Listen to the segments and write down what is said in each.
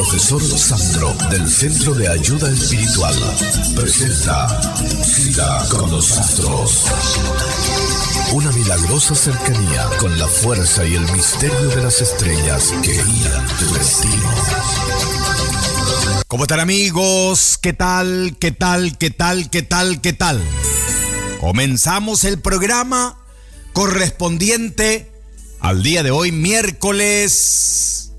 Profesor Sandro del Centro de Ayuda Espiritual presenta Cita con los Astros. Una milagrosa cercanía con la fuerza y el misterio de las estrellas que guían tu destino. ¿Cómo están, amigos? ¿Qué tal? Comenzamos el programa correspondiente al día de hoy, miércoles,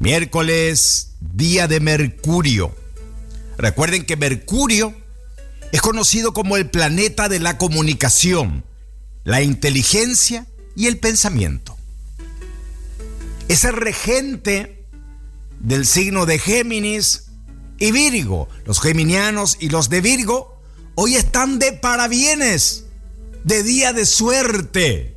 día de Mercurio. Recuerden que Mercurio es conocido como el planeta de la comunicación, la inteligencia y el pensamiento. Es el regente del signo de Géminis y Virgo. Los geminianos y los de Virgo hoy están de parabienes, de día de suerte.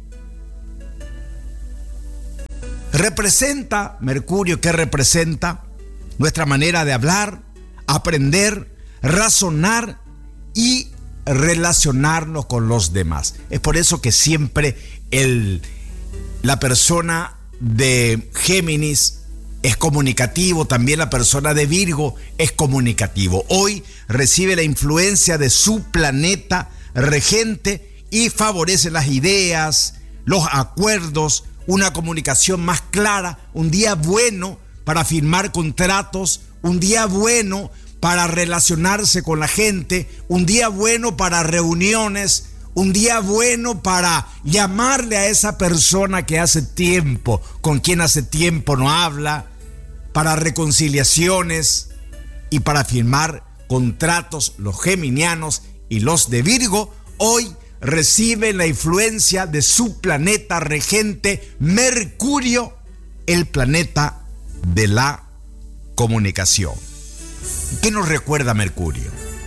Representa, Mercurio, ¿qué representa? Nuestra manera de hablar, aprender, razonar y relacionarnos con los demás. Es por eso que siempre la persona de Géminis es comunicativo, también la persona de Virgo es comunicativo. Hoy recibe la influencia de su planeta regente y favorece las ideas, los acuerdos, una comunicación más clara, un día bueno para firmar contratos, un día bueno para relacionarse con la gente, un día bueno para reuniones, un día bueno para llamarle a esa persona que hace tiempo, con quien hace tiempo no habla, para reconciliaciones y para firmar contratos. Los geminianos y los de Virgo hoy reciben la influencia de su planeta regente Mercurio, el planeta de la comunicación. ¿Qué nos recuerda Mercurio?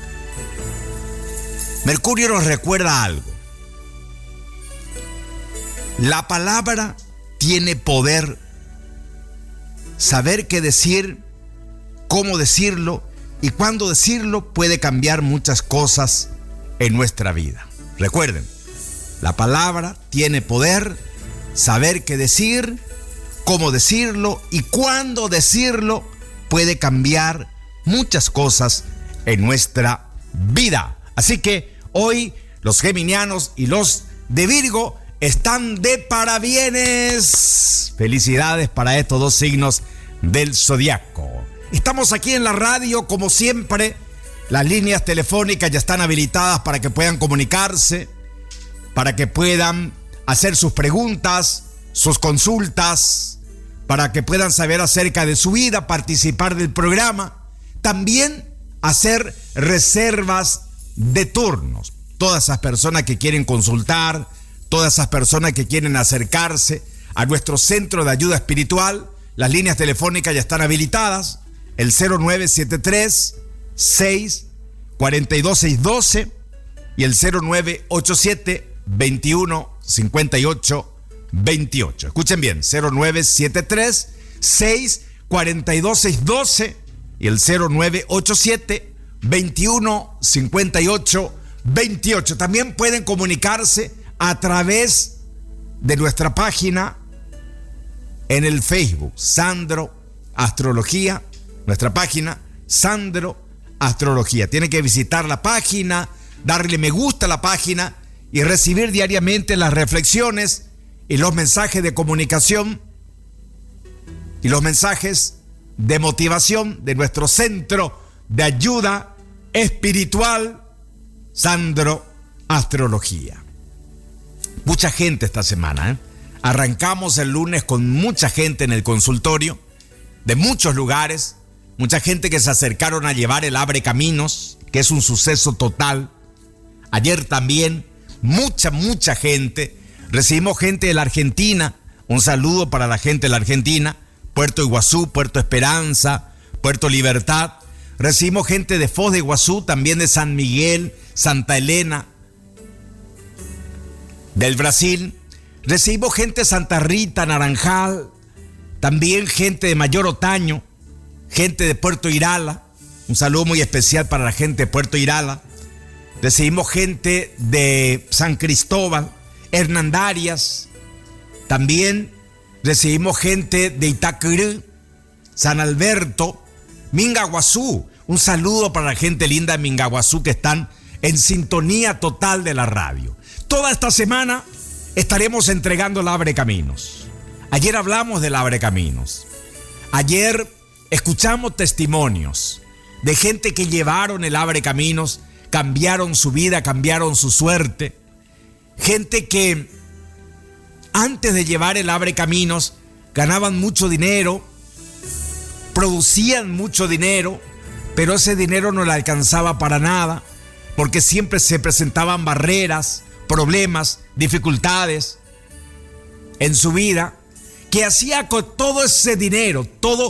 Mercurio nos recuerda algo. La palabra tiene poder. Saber qué decir, cómo decirlo y cuándo decirlo puede cambiar muchas cosas en nuestra vida. Recuerden, la palabra tiene poder. Saber qué decir, cómo decirlo y cuándo decirlo puede cambiar muchas cosas en nuestra vida. Así que hoy los geminianos y los de Virgo están de parabienes. Felicidades para estos dos signos del zodiaco. Estamos aquí en la radio, como siempre. Las líneas telefónicas ya están habilitadas para que puedan comunicarse, para que puedan hacer sus preguntas, sus consultas, para que puedan saber acerca de su vida, participar del programa. También hacer reservas de turnos. Todas esas personas que quieren consultar, todas esas personas que quieren acercarse a nuestro centro de ayuda espiritual, las líneas telefónicas ya están habilitadas. El 0973-642-612 y el 0987-2158-28. Escuchen bien, 0973-642-612 y el 0987-2158-28. También pueden comunicarse a través de nuestra página en el Facebook, Sandro Astrología, nuestra página Sandro Astrología. Tienen que visitar la página, darle me gusta a la página y recibir diariamente las reflexiones y los mensajes de comunicación y los mensajes de motivación de nuestro centro de ayuda espiritual, Sandro Astrología. Mucha gente esta semana, Arrancamos el lunes con mucha gente en el consultorio, de muchos lugares, mucha gente que se acercaron a llevar el Abre Caminos, que es un suceso total. Ayer también, mucha gente. Recibimos gente de la Argentina, un saludo para la gente de la Argentina, Puerto Iguazú, Puerto Esperanza, Puerto Libertad. Recibimos gente de Foz de Iguazú, también de San Miguel, Santa Elena, del Brasil. Recibimos gente de Santa Rita, Naranjal, también gente de Mayor Otaño, gente de Puerto Irala. Un saludo muy especial para la gente de Puerto Irala. Recibimos gente de San Cristóbal, Hernandarias. También recibimos gente de Itacurú, San Alberto, Mingaguazú. Un saludo para la gente linda de Mingaguazú que están en sintonía total de la radio. Toda esta semana estaremos entregando el Abre Caminos. Ayer hablamos del Abre Caminos. Ayer escuchamos testimonios de gente que llevaron el Abre Caminos, cambiaron su vida, cambiaron su suerte. Gente que antes de llevar el Abre Caminos ganaban mucho dinero, producían mucho dinero, pero ese dinero no le alcanzaba para nada, porque siempre se presentaban barreras, problemas, dificultades en su vida, que hacía con todo ese dinero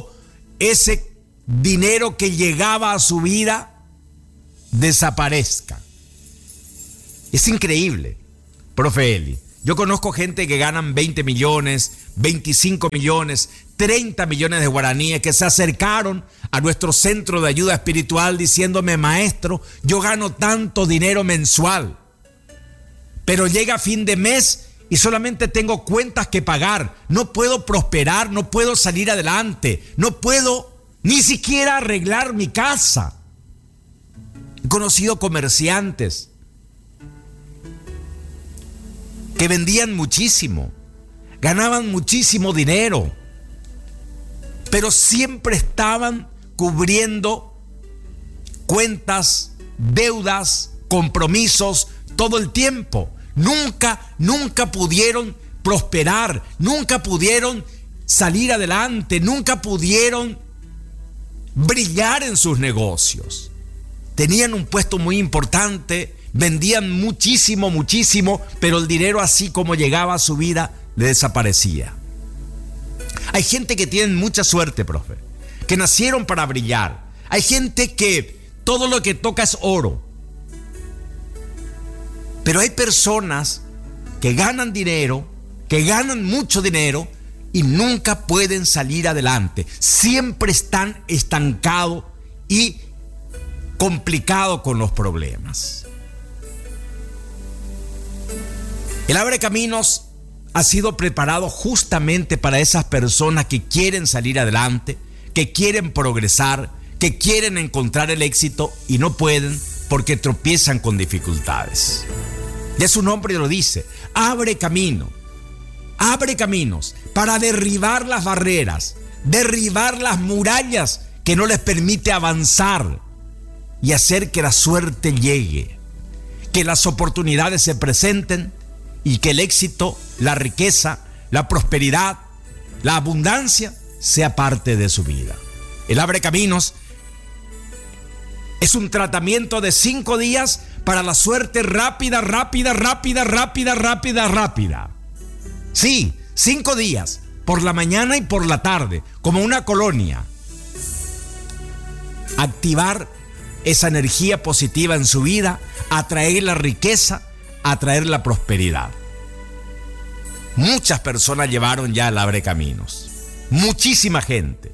que llegaba a su vida, desaparezca. Es increíble, profe Eli. Yo conozco gente que ganan 20 millones, 25 millones, 30 millones de guaraníes que se acercaron a nuestro centro de ayuda espiritual diciéndome: maestro, yo gano tanto dinero mensual, pero llega fin de mes y solamente tengo cuentas que pagar. No puedo prosperar, no puedo salir adelante, no puedo ni siquiera arreglar mi casa. He conocido comerciantes que vendían muchísimo, ganaban muchísimo dinero, pero siempre estaban cubriendo cuentas, deudas, compromisos todo el tiempo. Nunca pudieron prosperar, nunca pudieron salir adelante, nunca pudieron brillar en sus negocios. Tenían un puesto muy importante, vendían muchísimo, pero el dinero, así como llegaba a su vida, le desaparecía. Hay gente que tiene mucha suerte, profe, que nacieron para brillar. Hay gente que todo lo que toca es oro. Pero hay personas que ganan dinero, que ganan mucho dinero y nunca pueden salir adelante. Siempre están estancados y complicados con los problemas. El Abre Caminos ha sido preparado justamente para esas personas que quieren salir adelante, que quieren progresar, que quieren encontrar el éxito y no pueden porque tropiezan con dificultades. Ya su nombre lo dice: abre camino. Abre caminos para derribar las barreras, derribar las murallas que no les permite avanzar y hacer que la suerte llegue, que las oportunidades se presenten y que el éxito, la riqueza, la prosperidad, la abundancia sea parte de su vida. El Abre Caminos es un tratamiento de 5 días para la suerte rápida. Sí, 5 días, por la mañana y por la tarde, como una colonia. Activar esa energía positiva en su vida, atraer la riqueza, atraer la prosperidad. Muchas personas llevaron ya el Abre Caminos. Muchísima gente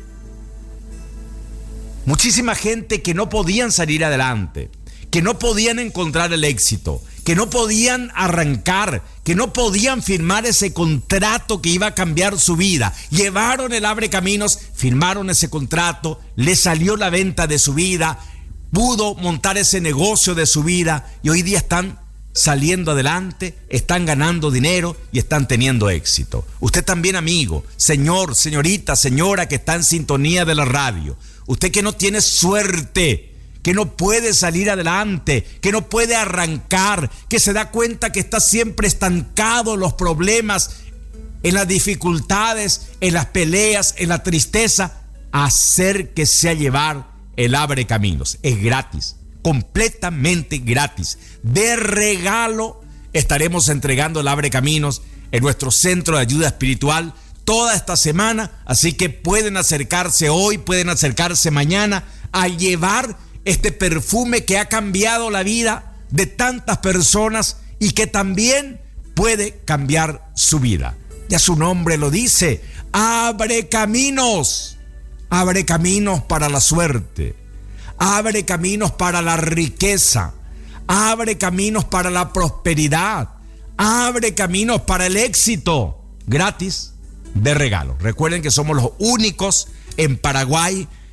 que no podían salir adelante, que no podían encontrar el éxito, que no podían arrancar, que no podían firmar ese contrato que iba a cambiar su vida. Llevaron el Abre Caminos, firmaron ese contrato, le salió la venta de su vida, pudo montar ese negocio de su vida y hoy día están saliendo adelante, están ganando dinero y están teniendo éxito. Usted también, amigo, señor, señorita, señora que está en sintonía de la radio, usted que no tiene suerte, que no puede salir adelante, que no puede arrancar, que se da cuenta que está siempre estancado en los problemas, en las dificultades, en las peleas, en la tristeza, acérquese a llevar el Abre Caminos. Es gratis, completamente gratis. De regalo estaremos entregando el Abre Caminos en nuestro centro de ayuda espiritual toda esta semana, así que pueden acercarse hoy, pueden acercarse mañana a llevar este perfume que ha cambiado la vida de tantas personas y que también puede cambiar su vida. Ya su nombre lo dice: Abre Caminos. Abre caminos para la suerte, abre caminos para la riqueza, abre caminos para la prosperidad, abre caminos para el éxito, gratis, de regalo. Recuerden que somos los únicos en Paraguay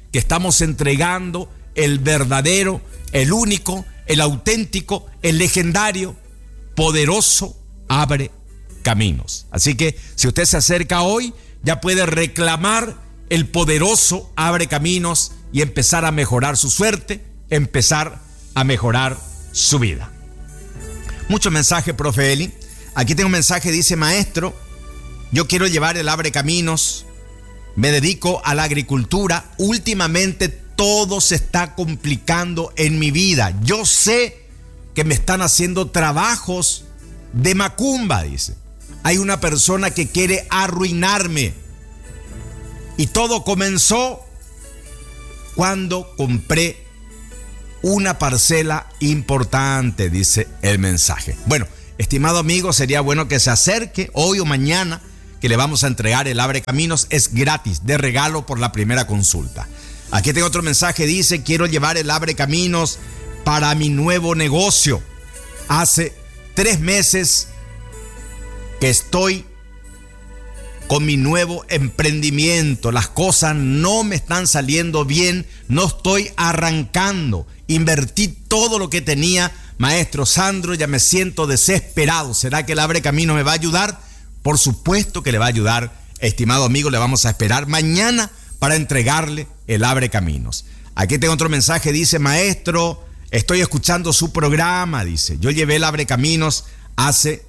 que estamos entregando el verdadero, el único, el auténtico, el legendario, poderoso Abre Caminos. Así que si usted se acerca hoy, ya puede reclamar el poderoso Abre Caminos y empezar a mejorar su suerte, empezar a mejorar su vida. Mucho mensaje, profe Eli. Aquí tengo un mensaje, dice: maestro, yo quiero llevar el Abre Caminos, me dedico a la agricultura, últimamente todo se está complicando en mi vida. Yo sé que me están haciendo trabajos de macumba, dice. Hay una persona que quiere arruinarme. Y todo comenzó cuando compré una parcela importante, dice el mensaje. Bueno, estimado amigo, sería bueno que se acerque hoy o mañana, que le vamos a entregar el Abre Caminos. Es gratis, de regalo por la primera consulta. Aquí tengo otro mensaje, dice: quiero llevar el Abre Caminos para mi nuevo negocio. Hace 3 meses que estoy con mi nuevo emprendimiento. Las cosas no me están saliendo bien, no estoy arrancando. Invertí todo lo que tenía. Maestro Sandro, ya me siento desesperado. ¿Será que el Abre Caminos me va a ayudar? Por supuesto que le va a ayudar, estimado amigo. Le vamos a esperar mañana para entregarle el Abre Caminos. Aquí tengo otro mensaje, dice: maestro, estoy escuchando su programa, dice. Yo llevé el Abre Caminos hace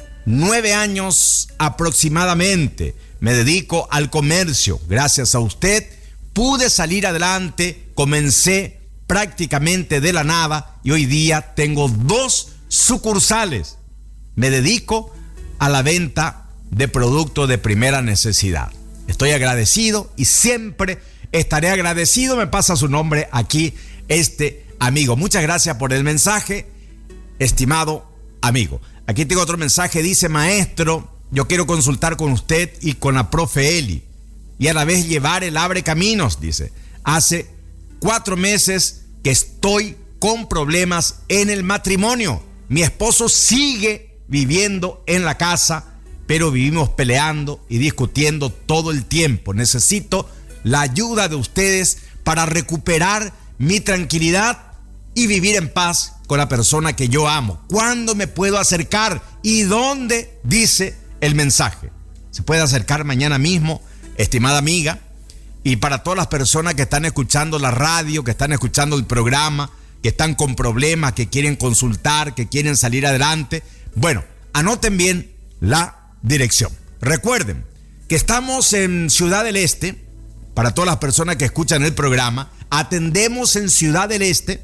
9 años aproximadamente. Me dedico al comercio. Gracias a usted pude salir adelante. Comencé prácticamente de la nada y hoy día tengo 2 sucursales. Me dedico a la venta de productos de primera necesidad. Estoy agradecido y siempre estaré agradecido. Me pasa su nombre aquí, este amigo. Muchas gracias por el mensaje, estimado amigo. Aquí tengo otro mensaje, dice: maestro, yo quiero consultar con usted y con la profe Eli y a la vez llevar el Abre Caminos, dice. Hace 4 meses que estoy con problemas en el matrimonio. Mi esposo sigue viviendo en la casa, pero vivimos peleando y discutiendo todo el tiempo. Necesito la ayuda de ustedes para recuperar mi tranquilidad y vivir en paz con la persona que yo amo. ¿Cuándo me puedo acercar y dónde? Dice el mensaje. Se puede acercar mañana mismo, estimada amiga. Y para todas las personas que están escuchando la radio, que están escuchando el programa, que están con problemas, que quieren consultar, que quieren salir adelante, bueno, anoten bien la dirección. Recuerden que estamos en Ciudad del Este. Para todas las personas que escuchan el programa, atendemos en Ciudad del Este,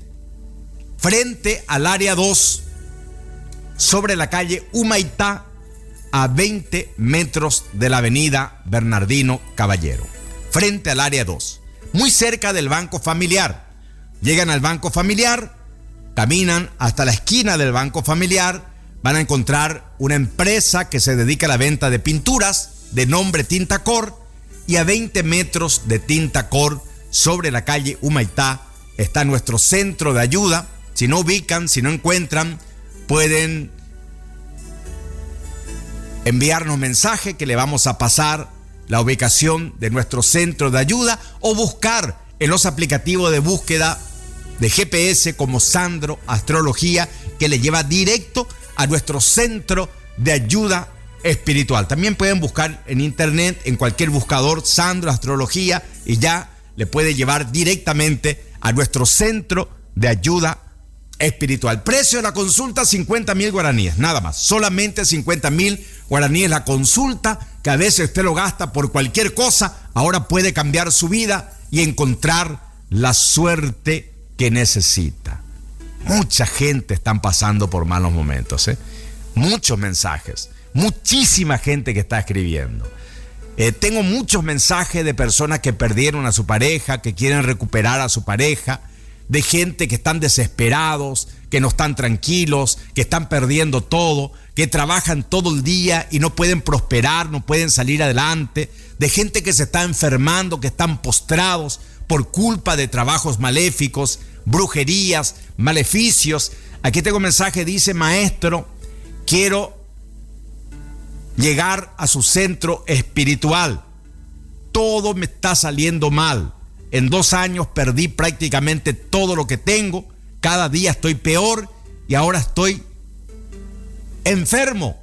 frente al área 2, sobre la calle Humaitá, a 20 metros de la avenida Bernardino Caballero, frente al área 2, muy cerca del Banco Familiar. Llegan al Banco Familiar, caminan hasta la esquina del Banco Familiar, van a encontrar una empresa que se dedica a la venta de pinturas de nombre Tintacor, y a 20 metros de Tintacor, sobre la calle Humaitá, está nuestro centro de ayuda. Si no ubican, si no encuentran, pueden enviarnos mensaje que le vamos a pasar la ubicación de nuestro centro de ayuda, o buscar en los aplicativos de búsqueda de GPS como Sandro Astrología, que le lleva directo a nuestro centro de ayuda espiritual. También pueden buscar en internet, en cualquier buscador, Sandro Astrología, y ya le puede llevar directamente a nuestro centro de ayuda espiritual. Precio de la consulta: 50,000 guaraníes, nada más. Solamente 50,000 guaraníes la consulta, que a veces usted lo gasta por cualquier cosa. Ahora puede cambiar su vida y encontrar la suerte que necesita. Mucha gente está pasando por malos momentos, muchos mensajes, muchísima gente que está escribiendo. Tengo muchos mensajes de personas que perdieron a su pareja, que quieren recuperar a su pareja, de gente que están desesperados, que no están tranquilos, que están perdiendo todo, que trabajan todo el día y no pueden prosperar, no pueden salir adelante, de gente que se está enfermando, que están postrados por culpa de trabajos maléficos, brujerías, maleficios. Aquí tengo un mensaje, dice: maestro, quiero llegar a su centro espiritual. Todo me está saliendo mal. En 2 años perdí prácticamente todo lo que tengo. Cada día estoy peor y ahora estoy enfermo.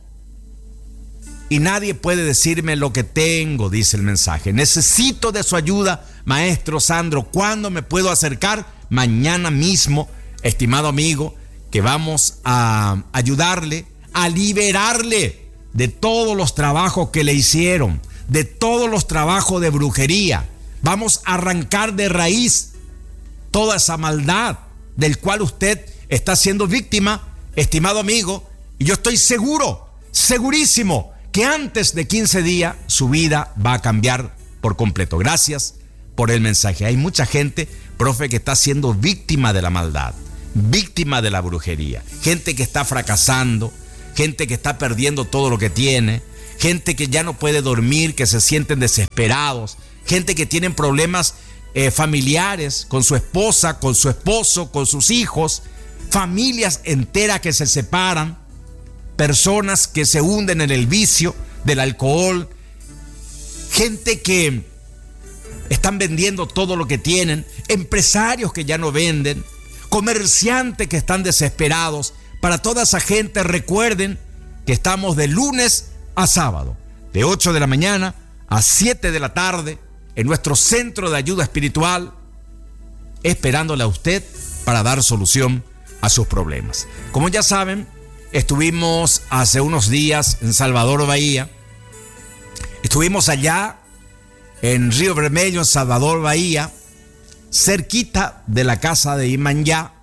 Y nadie puede decirme lo que tengo, dice el mensaje. Necesito de su ayuda, maestro Sandro. ¿Cuándo me puedo acercar? Mañana mismo, estimado amigo, que vamos a ayudarle, a liberarle de todos los trabajos que le hicieron, de todos los trabajos de brujería. Vamos a arrancar de raíz toda esa maldad del cual usted está siendo víctima, estimado amigo. Y yo estoy seguro, segurísimo, que antes de 15 días su vida va a cambiar por completo. Gracias por el mensaje. Hay mucha gente, profe, que está siendo víctima de la maldad, víctima de la brujería. Gente que está fracasando, gente que está perdiendo todo lo que tiene, gente que ya no puede dormir, que se sienten desesperados, gente que tienen problemas familiares con su esposa, con su esposo, con sus hijos, familias enteras que se separan, personas que se hunden en el vicio del alcohol, gente que están vendiendo todo lo que tienen, empresarios que ya no venden, comerciantes que están desesperados. Para toda esa gente, recuerden que estamos de lunes a sábado, de 8 de la mañana a 7 de la tarde, en nuestro centro de ayuda espiritual, esperándole a usted para dar solución a sus problemas. Como ya saben, estuvimos hace unos días en Salvador Bahía. Estuvimos allá en Río Vermelho, en Salvador Bahía, cerquita de la casa de Imanyá.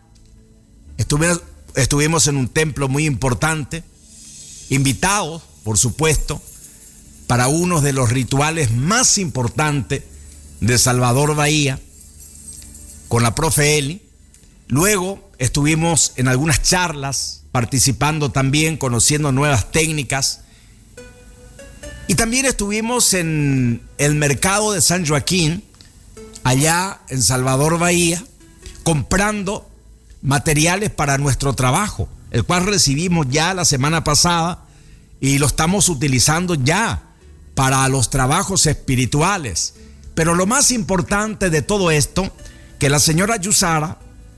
Estuvimos en un templo muy importante, invitados, por supuesto, para uno de los rituales más importantes de Salvador Bahía, con la profe Eli. Luego estuvimos en algunas charlas, participando también, conociendo nuevas técnicas. Y también estuvimos en el mercado de San Joaquín, allá en Salvador Bahía, comprando materiales para nuestro trabajo, el cual recibimos ya la semana pasada y lo estamos utilizando ya para los trabajos espirituales. Pero lo más importante de todo esto, que la señora Yusara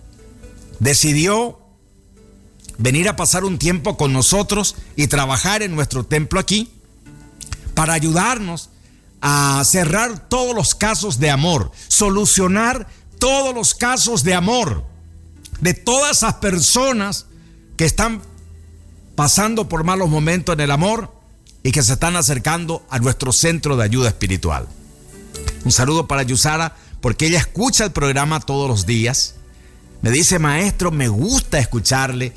decidió venir a pasar un tiempo con nosotros y trabajar en nuestro templo aquí para ayudarnos a cerrar todos los casos de amor, solucionar todos los casos de amor de todas esas personas que están pasando por malos momentos en el amor y que se están acercando a nuestro centro de ayuda espiritual. Un saludo para Yusara, porque ella escucha el programa todos los días. Me dice: maestro, me gusta escucharle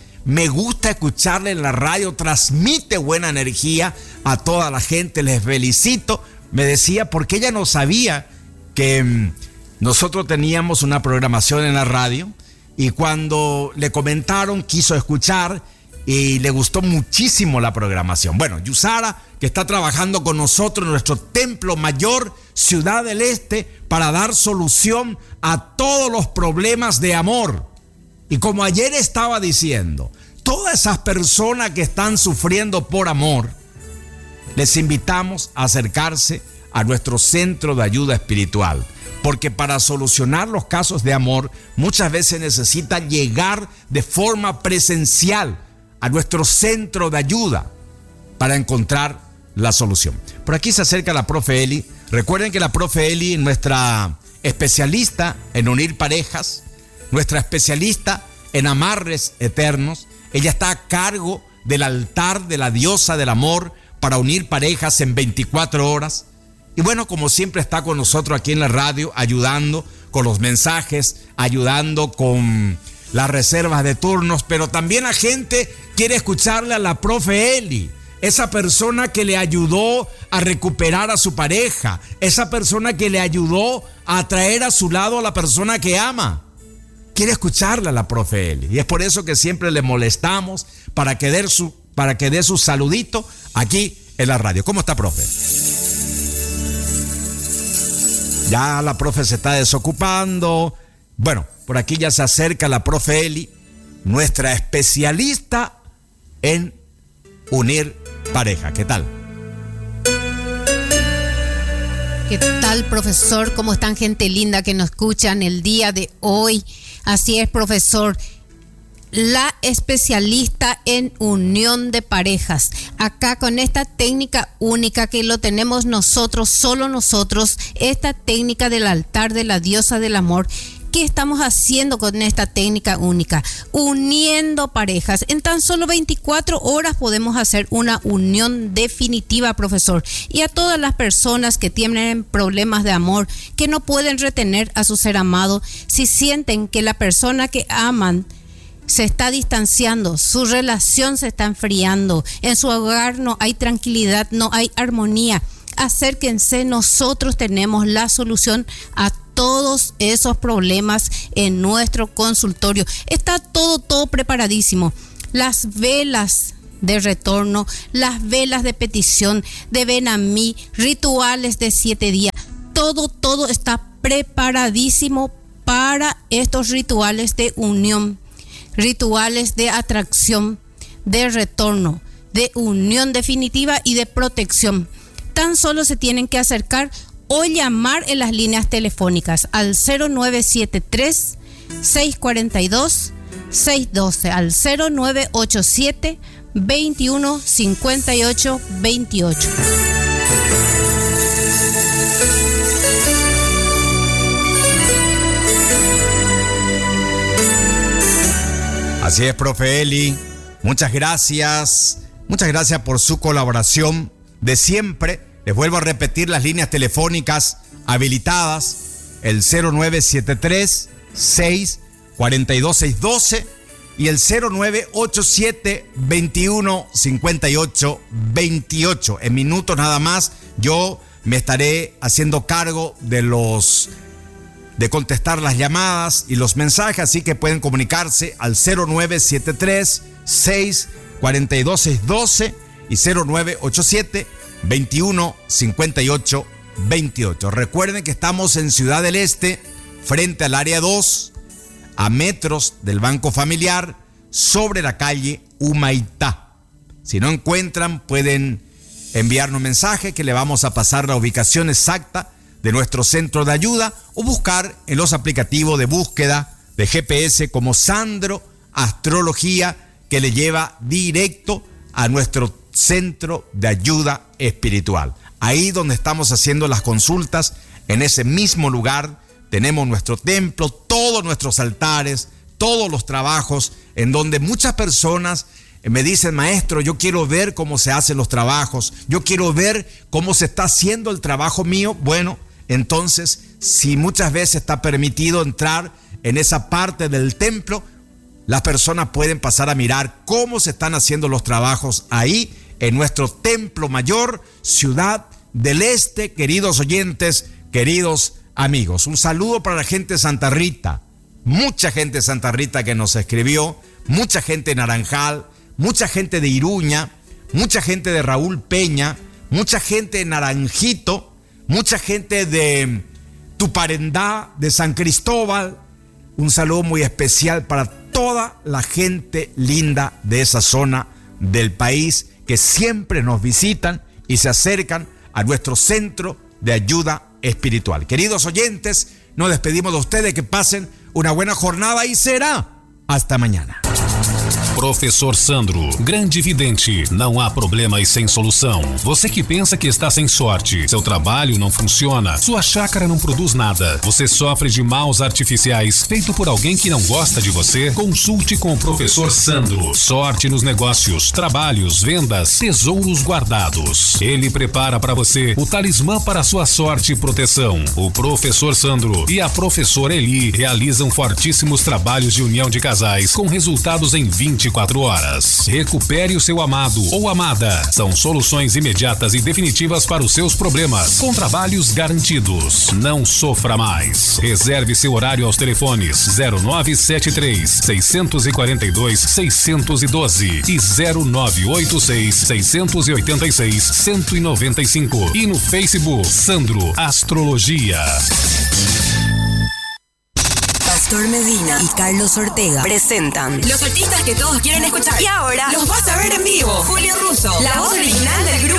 en la radio, transmite buena energía a toda la gente, les felicito. Me decía, porque ella no sabía que nosotros teníamos una programación en la radio, y cuando le comentaron quiso escuchar y le gustó muchísimo la programación. Bueno, Yusara, que está trabajando con nosotros en nuestro templo mayor, Ciudad del Este, para dar solución a todos los problemas de amor. Y como ayer estaba diciendo, todas esas personas que están sufriendo por amor, les invitamos a acercarse a nuestro centro de ayuda espiritual, porque para solucionar los casos de amor muchas veces necesitan llegar de forma presencial a nuestro centro de ayuda para encontrar la solución. Por aquí se acerca la profe Eli. Recuerden que la profe Eli, nuestra especialista en unir parejas, nuestra especialista en amarres eternos, ella está a cargo del altar de la diosa del amor para unir parejas en 24 horas. Y bueno, como siempre está con nosotros aquí en la radio, ayudando con los mensajes, ayudando con las reservas de turnos, pero también la gente quiere escucharle a la profe Eli, esa persona que le ayudó a recuperar a su pareja, esa persona que le ayudó a traer a su lado a la persona que ama. Quiere escucharle a la profe Eli, y es por eso que siempre le molestamos para que dé su saludito aquí en la radio. ¿Cómo está, profe? Ya la profe se está desocupando. Bueno, por aquí ya se acerca la profe Eli, nuestra especialista en unir pareja. ¿Qué tal? ¿Qué tal, profesor? ¿Cómo están, gente linda que nos escuchan el día de hoy? Así es, profesor. La especialista en unión de parejas. Acá con esta técnica única que lo tenemos nosotros, solo nosotros, esta técnica del altar de la diosa del amor. ¿Qué estamos haciendo con esta técnica única? Uniendo parejas. En tan solo 24 horas podemos hacer una unión definitiva, profesor. Y a todas las personas que tienen problemas de amor, que no pueden retener a su ser amado, si sienten que la persona que aman se está distanciando, su relación se está enfriando, en su hogar no hay tranquilidad, no hay armonía, acérquense, nosotros tenemos la solución a todos esos problemas en nuestro consultorio. Está todo preparadísimo. Las velas de retorno, las velas de petición, de ven a mí, rituales de 7 días, todo está preparadísimo para estos rituales de unión, rituales de atracción, de retorno, de unión definitiva y de protección. Tan solo se tienen que acercar o llamar en las líneas telefónicas al 0973 642 612, al 0987 21 58 28. Así es, profe Eli. Muchas gracias por su colaboración de siempre. Les vuelvo a repetir las líneas telefónicas habilitadas, el 0973 642 612 y el 0987 21 58 28. En minutos nada más yo me estaré haciendo cargo de contestar las llamadas y los mensajes, así que pueden comunicarse al 0973 642 612 y 0987 21 58 28. Recuerden que estamos en Ciudad del Este, frente al área 2, a metros del Banco Familiar, sobre la calle Humaitá. Si no encuentran, pueden enviarnos un mensaje que le vamos a pasar la ubicación exacta de nuestro centro de ayuda o buscar en los aplicativos de búsqueda de GPS como Sandro Astrología, que le lleva directo a nuestro centro de ayuda espiritual. Ahí donde estamos haciendo las consultas, en ese mismo lugar tenemos nuestro templo, todos nuestros altares, todos los trabajos, en donde muchas personas me dicen: maestro, yo quiero ver cómo se hacen los trabajos, yo quiero ver cómo se está haciendo el trabajo mío. Bueno, entonces, si muchas veces está permitido entrar en esa parte del templo, las personas pueden pasar a mirar cómo se están haciendo los trabajos ahí en nuestro templo mayor, Ciudad del Este. Queridos oyentes, queridos amigos, un saludo para la gente de Santa Rita, mucha gente de Santa Rita que nos escribió, mucha gente de Naranjal, mucha gente de Iruña, mucha gente de Raúl Peña, mucha gente de Naranjito, mucha gente de Tuparendá, de San Cristóbal. Un saludo muy especial para toda la gente linda de esa zona del país que siempre nos visitan y se acercan a nuestro centro de ayuda espiritual. Queridos oyentes, nos despedimos de ustedes, que pasen una buena jornada y será hasta mañana. Professor Sandro, grande vidente, não há problemas sem solução. Você que pensa que está sem sorte, seu trabalho não funciona, sua chácara não produz nada, você sofre de maus artificiais feito por alguém que não gosta de você, consulte com o Professor Sandro. Sorte nos negócios, trabalhos, vendas, tesouros guardados. Ele prepara para você o talismã para sua sorte e proteção. O Professor Sandro e a Professora Eli realizam fortíssimos trabalhos de união de casais com resultados em 24 horas. Recupere o seu amado ou amada. São soluções imediatas e definitivas para os seus problemas, com trabalhos garantidos. Não sofra mais. Reserve seu horário aos telefones 0973 642 612 e 0986 686 195 e no Facebook Sandro Astrologia. Pastor Medina y Carlos Ortega presentan los artistas que todos quieren escuchar y ahora los vas a ver en vivo. Julio Russo, la voz original del grupo